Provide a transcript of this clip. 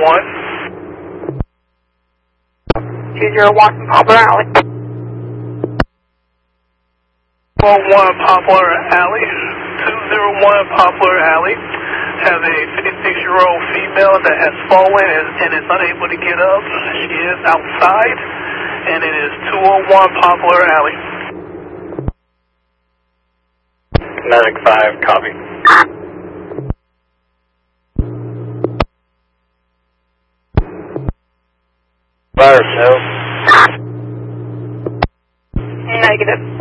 201 Poplar Alley. 201 Poplar Alley. 201 Poplar Alley. Have a 56-year-old female that has fallen and is unable to get up. She is outside, and it is 201 Poplar Alley. Medic 5, copy. Fire, no. Negative.